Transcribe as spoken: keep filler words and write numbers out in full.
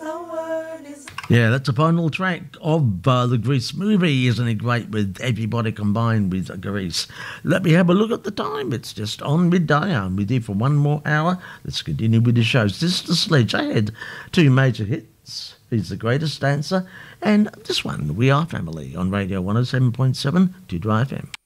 Yeah, that's the final track of uh, the Grease movie. Isn't it great with everybody combined with Grease? Let me have a look at the time. It's just on midday. I'm with you for one more hour. Let's continue with the show. Sister Sledge, I had two major hits. He's the Greatest Dancer, and this one, We Are Family, on Radio one oh seven point seven to Dry F M.